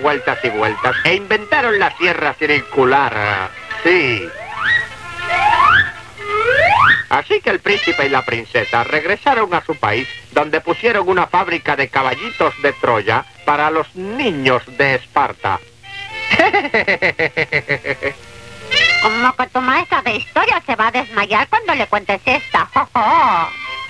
vueltas y vueltas e inventaron la sierra circular. Sí. Así que el príncipe y la princesa regresaron a su país, donde pusieron una fábrica de caballitos de Troya para los niños de Esparta. Como que tu maestra de historia se va a desmayar cuando le cuentes esta. ¡Jo, jo!